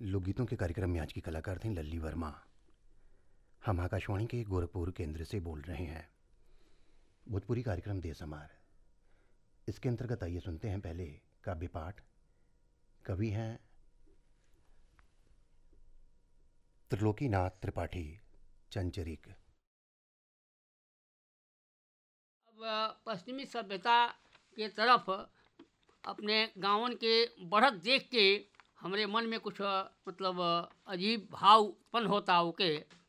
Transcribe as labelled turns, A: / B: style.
A: लोकगीतों के कार्यक्रम में आज की कलाकार थीं लल्ली वर्मा। हम आकाशवाणी के गोरखपुर केंद्र से बोल रहे हैं। भोजपुरी कार्यक्रम देश हमार, इसके अंतर्गत आइए सुनते हैं पहले काव्य पाठ। कवि हैं त्रिलोकीनाथ त्रिपाठी चंचरिक।
B: अब पश्चिमी सभ्यता के तरफ अपने गाँवन के बढ़त देख के हमरे मन में कुछ मतलब अजीब भाव उत्पन्न होता ओके।